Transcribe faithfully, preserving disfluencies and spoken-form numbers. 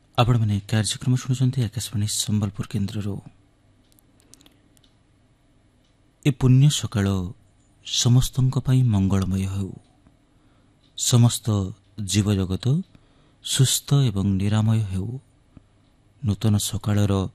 ଆପଣମାନେ କାର୍ଯ୍ୟକ୍ରମ ଶୁଣୁଛନ୍ତି ଆକାଶବାଣୀ ସମ୍ବଲପୁର କେନ୍ଦ୍ରରୁ। ଏ ପୁଣ୍ୟ ସକାଳ ସମସ୍ତଙ୍କ ପାଇଁ ମଙ୍ଗଳମୟ ହେଉ। ସମସ୍ତ ଜୀବଜଗତ ସୁସ୍ଥ ଏବଂ ନିରାମୟ ହେଉ। ନୂତନ ସକାଳର